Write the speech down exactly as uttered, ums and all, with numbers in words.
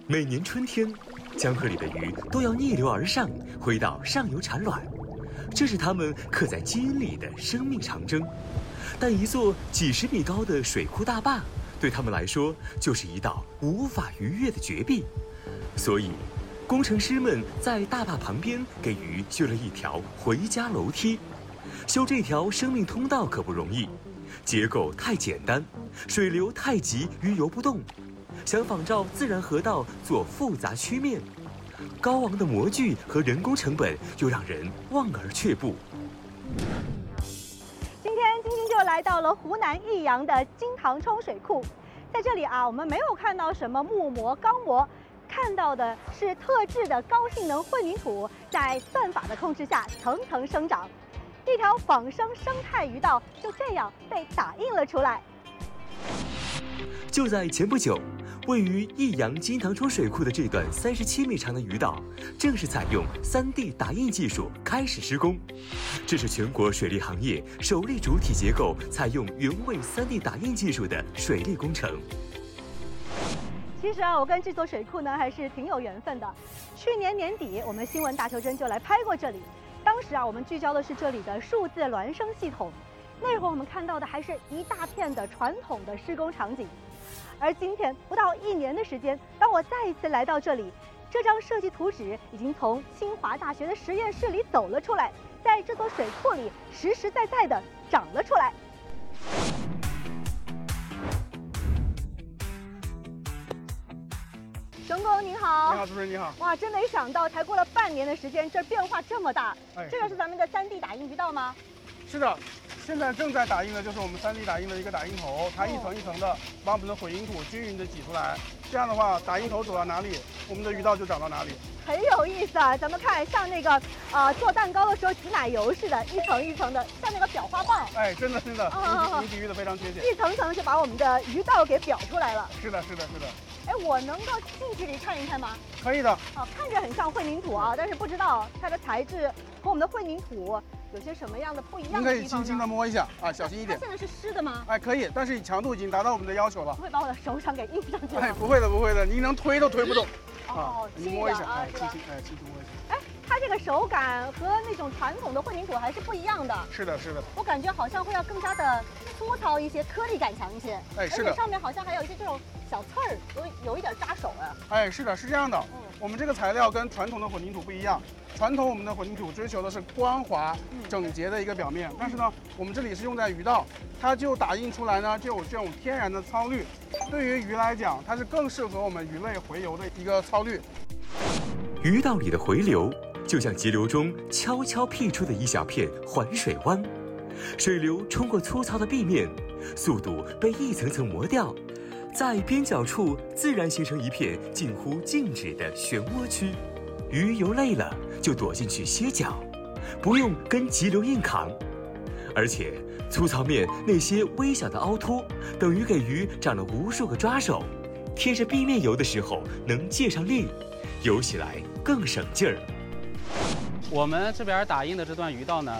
每年春天，江河里的鱼都要逆流而上，回到上游产卵，这是它们刻在基因里的生命长征。但一座几十米高的水库大坝，对他们来说就是一道无法逾越的绝壁。所以，工程师们在大坝旁边给鱼修了一条回家楼梯。修这条生命通道可不容易，结构太简单，水流太急，鱼游不动。想仿照自然河道做复杂曲面，高昂的模具和人工成本又让人望而却步。 今天晶晶就来到了湖南益阳的金塘冲水库，在这里啊，我们没有看到什么木模、钢模，看到的是特制的高性能混凝土在算法的控制下层层生长，一条仿生生态鱼道就这样被打印了出来。 就在前不久，位于益阳金塘冲水库的这段三十七米长的鱼道，正是采用 三 D 打印技术开始施工。这是全国水利行业首例主体结构采用原位 三 D 打印技术的水利工程。 其实啊，我跟这座水库呢还是挺有缘分的。去年年底，我们新闻大球针就来拍过这里。当时啊，我们聚焦的是这里的数字孪生系统。那会儿我们看到的还是一大片的传统的施工场景。而今天不到一年的时间，当我再一次来到这里，这张设计图纸已经从清华大学的实验室里走了出来，在这座水库里实实在在的长了出来。熊工您好。 你好，主持人你好。 哇，真没想到，才过了半年的时间，这变化这么大。 哎， 这个是咱们的 三 D 打印鱼道吗？ 是的。现在正在打印的就是我们 三 D 打印的一个打印头，它一层一层的把我们的混凝土均匀的挤出来。这样的话，打印头走到哪里，我们的鱼道就长到哪里。 很有意思啊！咱们看，像那个呃做蛋糕的时候挤奶油似的，一层一层的，像那个裱花棒。 哎，真的真的， 哦、 你比喻的非常贴切。 一层层就把我们的鱼道给裱出来了。 是的，是的，是的。 哎，我能够近距离看一看吗？ 可以的。 哦，看着很像混凝土啊，但是不知道它的材质和我们的混凝土有些什么样的不一样的地方呢？ 您可以轻轻的摸一下啊，小心一点。 它现在是湿的吗？ 哎，可以，但是强度已经达到我们的要求了。 不会把我的手掌给印上去吗？ 哎，不会的，不会的，您能推都推不动。 哦， 你摸一下， 哎， 轻轻，哎，轻轻摸一下。 哎，它这个手感和那种传统的混凝土还是不一样的。 是的，是的。 我感觉好像会要更加的粗糙一些，颗粒感强一些。 哎，是的。 而且上面好像还有一些这种小刺儿，有有一点扎手啊。 哎，是的，是这样的。嗯，我们这个材料跟传统的混凝土不一样。传统我们的混凝土追求的是光滑、整洁的一个表面，但是呢，我们这里是用在鱼道，它就打印出来呢就有这种天然的糙绿。对于鱼来讲，它是更适合我们鱼类洄游的一个糙绿。 鱼道里的回流就像急流中悄悄辟出的一小片环水湾，水流冲过粗糙的壁面，速度被一层层磨掉，在边角处自然形成一片近乎静止的漩涡区。鱼游累了就躲进去歇脚，不用跟急流硬扛。而且粗糙面那些微小的凹凸，等于给鱼长了无数个抓手，贴着壁面游的时候能借上力，游起来更省劲儿。 我们这边打印的这段鱼道呢，